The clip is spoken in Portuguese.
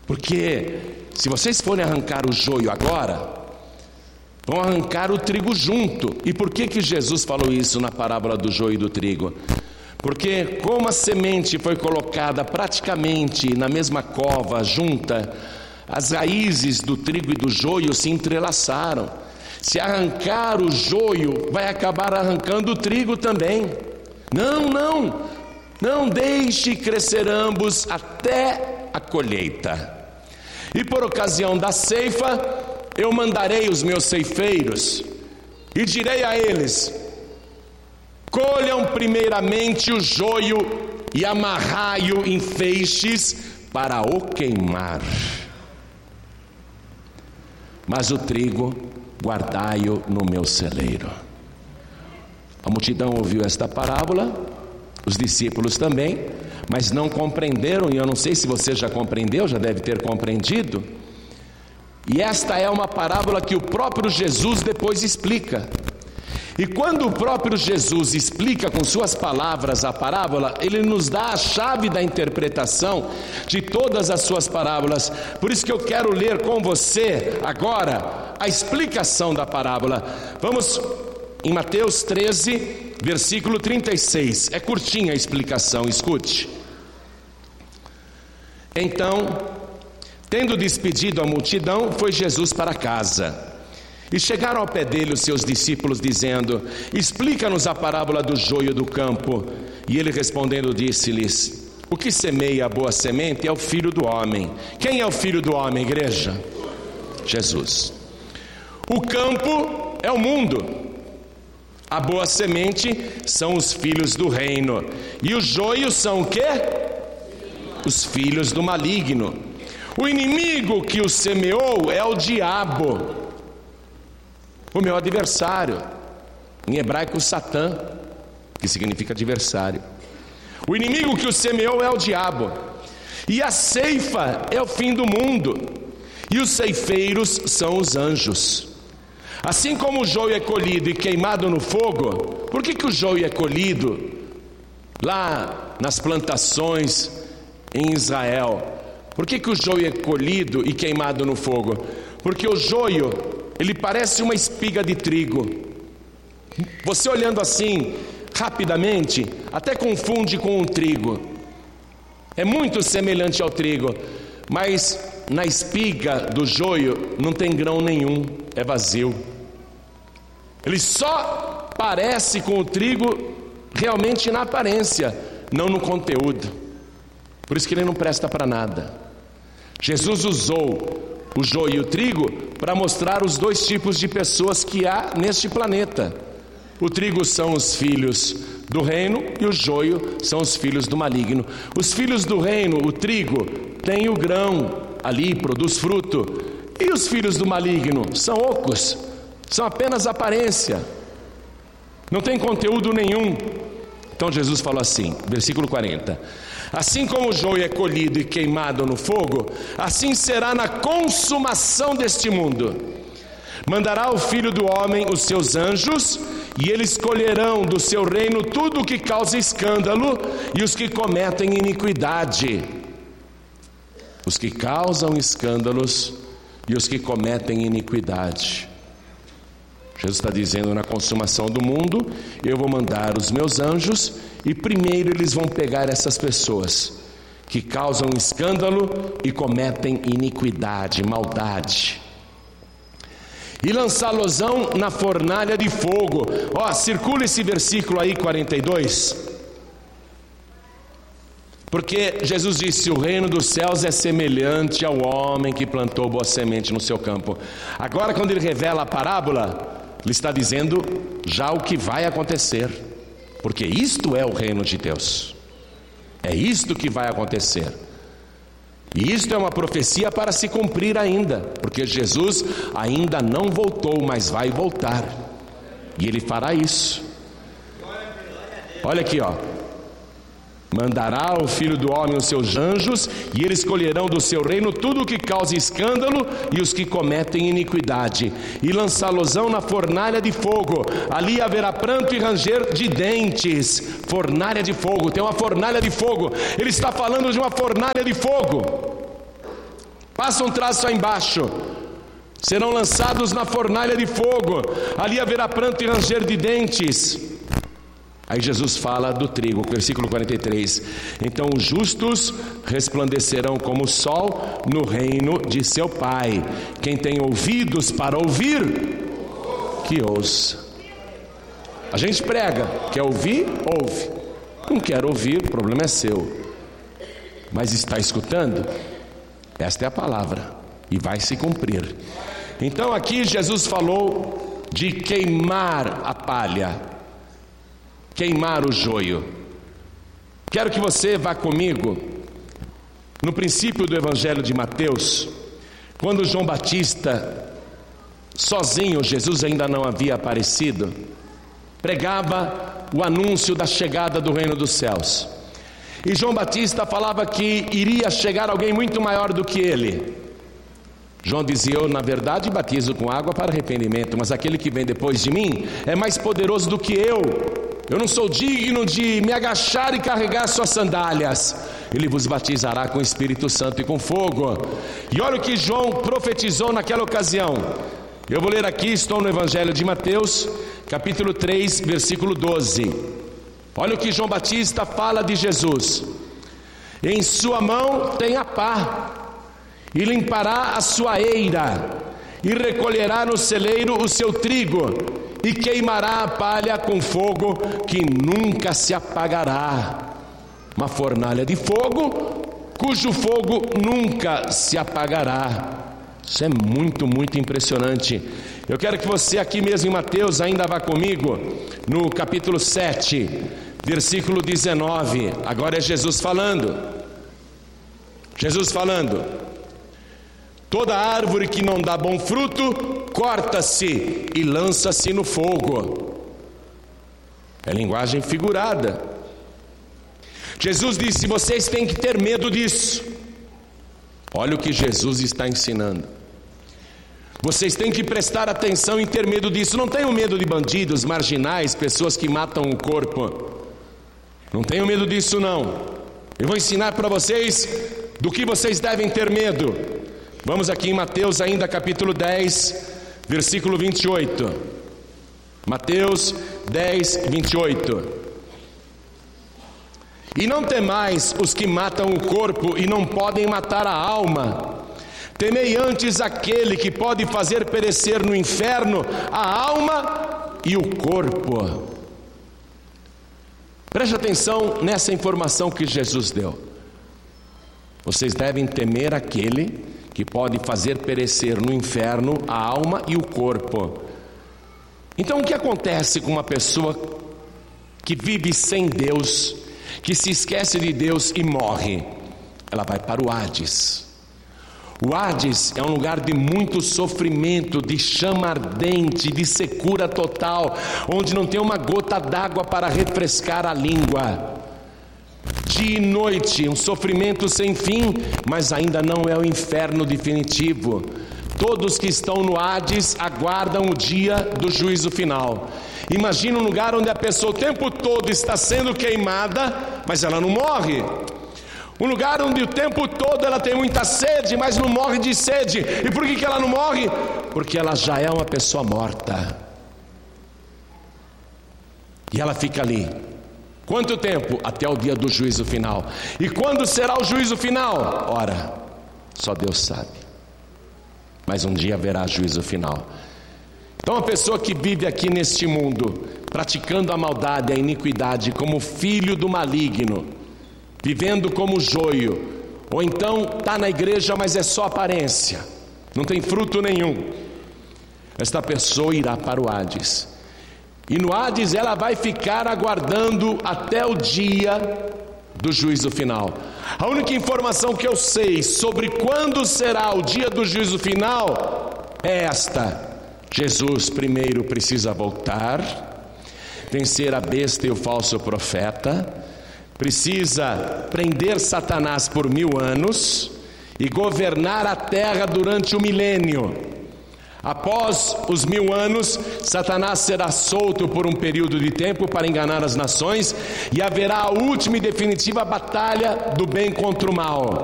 Porque se vocês forem arrancar o joio agora, vão arrancar o trigo junto. E por que Jesus falou isso na parábola do joio e do trigo? Porque como a semente foi colocada praticamente na mesma cova junta, as raízes do trigo e do joio se entrelaçaram. Se arrancar o joio, vai acabar arrancando o trigo também. Não deixe crescer ambos até a colheita. E por ocasião da ceifa, eu mandarei os meus ceifeiros e direi a eles: colham primeiramente o joio e amarrai-o em feixes para o queimar, mas o trigo guardai-o no meu celeiro. A multidão ouviu esta parábola, os discípulos também, mas não compreenderam, e eu não sei se você já compreendeu, já deve ter compreendido. E esta é uma parábola que o próprio Jesus depois explica. E quando o próprio Jesus explica com suas palavras a parábola, ele nos dá a chave da interpretação de todas as suas parábolas. Por isso que eu quero ler com você agora a explicação da parábola. Vamos em Mateus 13, versículo 36. É curtinha a explicação, escute. Então, tendo despedido a multidão, foi Jesus para casa. E chegaram ao pé dele os seus discípulos, dizendo: explica-nos a parábola do joio do campo. E ele respondendo disse-lhes: o que semeia a boa semente é o Filho do Homem. Quem é o Filho do Homem, igreja? Jesus. O campo é o mundo. A boa semente são os filhos do reino. E os joios são o quê? Os filhos do maligno. O inimigo que o semeou é o diabo, o meu adversário, em hebraico Satã, que significa adversário. O inimigo que o semeou é o diabo. E a ceifa é o fim do mundo, e os ceifeiros são os anjos. Assim como o joio é colhido e queimado no fogo. Por que o joio é colhido lá nas plantações em Israel? Por que o joio é colhido e queimado no fogo? Porque o joio, ele parece uma espiga de trigo. Você olhando assim, rapidamente, até confunde com um trigo. É muito semelhante ao trigo, mas na espiga do joio não tem grão nenhum, é vazio. Ele só parece com o trigo realmente na aparência, não no conteúdo. Por isso que ele não presta para nada. Jesus usou o joio e o trigo para mostrar os dois tipos de pessoas que há neste planeta. O trigo são os filhos do reino e o joio são os filhos do maligno. Os filhos do reino, o trigo, tem o grão ali, produz fruto. E os filhos do maligno são ocos, são apenas aparência, não tem conteúdo nenhum. Então Jesus falou assim, versículo 40: assim como o joio é colhido e queimado no fogo, assim será na consumação deste mundo. Mandará o Filho do Homem os seus anjos, e eles colherão do seu reino tudo o que causa escândalo e os que cometem iniquidade. Os que causam escândalos e os que cometem iniquidade. Jesus está dizendo: na consumação do mundo, eu vou mandar os meus anjos, e primeiro eles vão pegar essas pessoas que causam escândalo e cometem iniquidade, maldade, e lançá-losão na fornalha de fogo. Circula esse versículo aí, 42. Porque Jesus disse: o reino dos céus é semelhante ao homem que plantou boa semente no seu campo. Agora, quando ele revela a parábola, ele está dizendo já o que vai acontecer, porque isto é o reino de Deus, é isto que vai acontecer. E isto é uma profecia para se cumprir ainda, porque Jesus ainda não voltou, mas vai voltar, e ele fará isso. Olha aqui, mandará o Filho do Homem os seus anjos, e eles colherão do seu reino tudo o que causa escândalo e os que cometem iniquidade, e lançá-losão na fornalha de fogo. Ali haverá pranto e ranger de dentes. Fornalha de fogo, tem uma fornalha de fogo. Ele está falando de uma fornalha de fogo. Passa um traço aí embaixo. Serão lançados na fornalha de fogo. Ali haverá pranto e ranger de dentes. Aí Jesus fala do trigo, versículo 43. Então os justos resplandecerão como o sol no reino de seu Pai. Quem tem ouvidos para ouvir, que ouça. A gente prega, quer ouvir? Ouve. Não quer ouvir, o problema é seu. Mas está escutando? Esta é a palavra e vai se cumprir. Então aqui Jesus falou de queimar a palha, queimar o joio. Quero que você vá comigo no princípio do Evangelho de Mateus, quando João Batista, sozinho, Jesus ainda não havia aparecido, pregava o anúncio da chegada do reino dos céus. E João Batista falava que iria chegar alguém muito maior do que ele. João dizia: eu na verdade batizo com água para arrependimento, mas aquele que vem depois de mim é mais poderoso do que eu. Eu não sou digno de me agachar e carregar suas sandálias. Ele vos batizará com o Espírito Santo e com fogo. E olha o que João profetizou naquela ocasião. Eu vou ler aqui, estou no Evangelho de Mateus, capítulo 3, versículo 12. Olha o que João Batista fala de Jesus: em sua mão tem a pá, e limpará a sua eira, e recolherá no celeiro o seu trigo, e queimará a palha com fogo que nunca se apagará. Uma fornalha de fogo, cujo fogo nunca se apagará. Isso é muito, muito impressionante. Eu quero que você aqui mesmo em Mateus ainda vá comigo no capítulo 7, versículo 19. Agora é Jesus falando. Jesus falando: toda árvore que não dá bom fruto, corta-se e lança-se no fogo. É linguagem figurada. Jesus disse: vocês têm que ter medo disso. Olha o que Jesus está ensinando. Vocês têm que prestar atenção e ter medo disso. Não tenham medo de bandidos, marginais, pessoas que matam o corpo. Não tenham medo disso não. Eu vou ensinar para vocês do que vocês devem ter medo. Vamos aqui em Mateus ainda capítulo 10, versículo 28. Mateus 10, 28. E não temais os que matam o corpo e não podem matar a alma. Temei antes aquele que pode fazer perecer no inferno a alma e o corpo. Preste atenção nessa informação que Jesus deu. Vocês devem temer aquele que pode fazer perecer no inferno a alma e o corpo. Então o que acontece com uma pessoa que vive sem Deus, que se esquece de Deus e morre? Ela vai para o Hades. O Hades é um lugar de muito sofrimento, de chama ardente, de secura total, onde não tem uma gota d'água para refrescar a língua. Dia e noite, um sofrimento sem fim, mas ainda não é o inferno definitivo. Todos que estão no Hades aguardam o dia do juízo final. Imagina um lugar onde a pessoa o tempo todo está sendo queimada, mas ela não morre. Um lugar onde o tempo todo ela tem muita sede, mas não morre de sede. E por que ela não morre? Porque ela já é uma pessoa morta. E ela fica ali. Quanto tempo? Até o dia do juízo final. E quando será o juízo final? Ora, só Deus sabe. Mas um dia haverá juízo final. Então a pessoa que vive aqui neste mundo, praticando a maldade, a iniquidade, como filho do maligno, vivendo como joio, ou então está na igreja, mas é só aparência, não tem fruto nenhum, esta pessoa irá para o Hades. E no Hades ela vai ficar aguardando até o dia do juízo final. A única informação que eu sei sobre quando será o dia do juízo final é esta: Jesus primeiro precisa voltar, vencer a besta e o falso profeta, precisa prender Satanás por 1000 anos e governar a terra durante o milênio. Após os 1000 anos, Satanás será solto por um período de tempo para enganar as nações, e haverá a última e definitiva batalha do bem contra o mal.